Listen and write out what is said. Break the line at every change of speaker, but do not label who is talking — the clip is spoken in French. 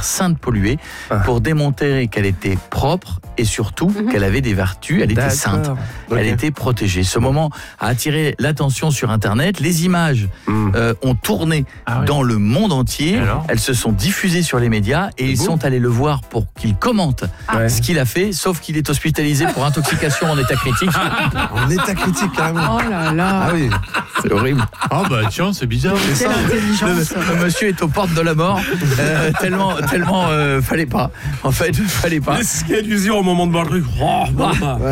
matière sainte polluée pour démontrer qu'elle était propre et surtout qu'elle avait des vertus, elle était sainte, elle était protégée. Ce moment a attiré l'attention sur Internet. Les images ont tourné dans le monde entier. Elles se sont diffusées sur les médias et ils sont allés le voir pour qu'il commente ce qu'il a fait, sauf qu'il est hospitalisé pour intoxication en état critique.
En état critique, carrément.
Oh là là.
Ah oui.
C'est horrible.
Ah bah tiens, c'est bizarre.
Quelle intelligence.
Le monsieur est aux portes de la mort. Tellement, fallait pas. En fait, fallait pas.
Est-ce qu'il y a d'usure au moment de boire le truc?